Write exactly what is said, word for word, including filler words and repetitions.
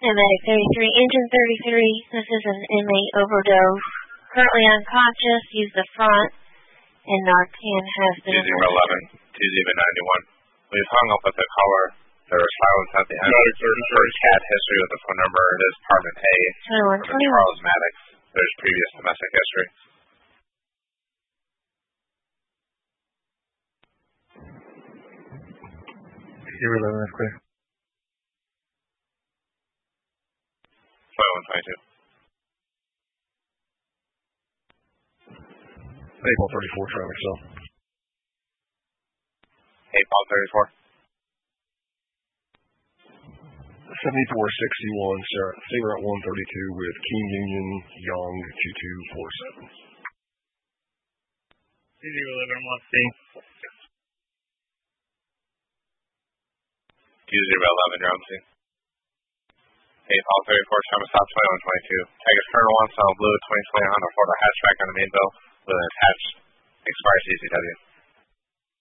Medic thirty-three, Engine thirty-three, this is an inmate overdose. Currently unconscious, use the front, and Narcan has been... two zero eleven, two zero ninety-one. We've hung up with the caller. There was silence at the end. First cat history with the phone number. It is Department A. twenty-one twenty-one. Charles Maddox. There's previous domestic history. zero eleven, that's clear. twenty-one twenty-two. April thirty-four, traffic cell. April thirty-four. seventy-four sixty-one, Sarah, Sarah at one thirty-two with King Union, Young, two two four seven. zero eleven, one C. two zero eleven, you're on the scene. April thirty-four, Travis Stop twenty-one twenty-two. Tigers Colonel one, Solid Blue, twenty twenty Honda Florida hatchback on the main bill with an attached expired C C W.